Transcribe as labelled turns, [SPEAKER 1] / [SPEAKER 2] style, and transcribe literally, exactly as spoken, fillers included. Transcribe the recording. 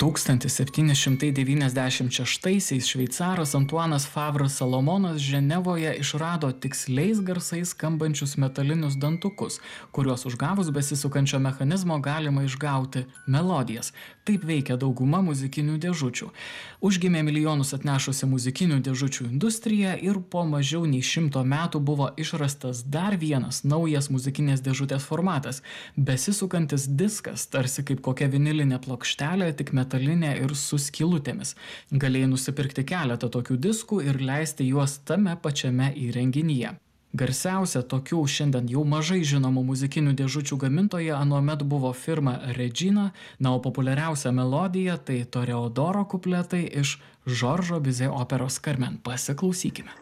[SPEAKER 1] tūkstantis septyni šimtai devyniasdešimt šeštaisiais šveicaras Antuanas Favras Salomonas Ženevoje išrado tiksliais garsais skambančius metalinius dantukus, kuriuos užgavus besisukančio mechanizmo galima išgauti melodijas. Taip veikia dauguma muzikinių dėžučių. Užgimė milijonus atnešusi muzikinių dėžučių industrija ir po mažiau nei šimto metų buvo išrastas dar vienas naujas muzikinės dėžutės formatas – besisukantis diskas, tarsi kaip kokia vinilinė plokštelė, tik metalinė ir su skylutėmis. Galėjai nusipirkti keletą tokių diskų ir leisti juos tame pačiame įrenginyje. Garsiausia tokių šiandien jau mažai žinomų muzikinių dėžučių gamintoja anuomet buvo firma Regina, na o populiariausia melodija tai Toreadoro kupletai iš Žoržo Bizė operos Carmen. Pasiklausykime.